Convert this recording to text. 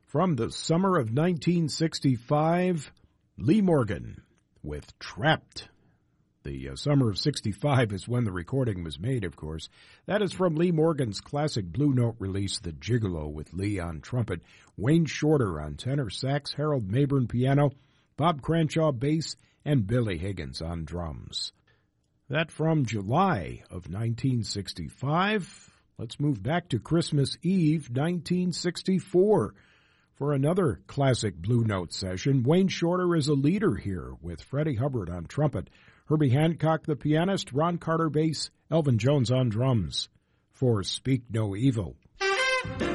From the summer of 1965, Lee Morgan with Trapped. The summer of 65 is when the recording was made, of course. That is from Lee Morgan's classic Blue Note release, The Gigolo, with Lee on trumpet, Wayne Shorter on tenor sax, Harold Mabern piano, Bob Cranshaw bass, and Billy Higgins on drums. That from July of 1965. Let's move back to Christmas Eve, 1964. For another classic Blue Note session, Wayne Shorter is a leader here with Freddie Hubbard on trumpet, Herbie Hancock the pianist, Ron Carter bass, Elvin Jones on drums. For Speak No Evil.